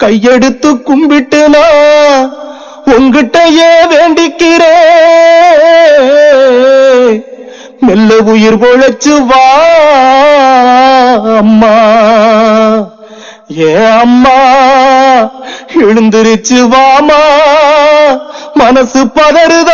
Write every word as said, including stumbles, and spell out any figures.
கையெடுத்து கும்பிட்டுனா உங்கிட்டயே வேண்டிக்கிறே மெல்ல உயிர் பொழைச்சு வா அம்மா ஏ அம்மா எழுந்திருச்சு வாமா மனசு பதறுதா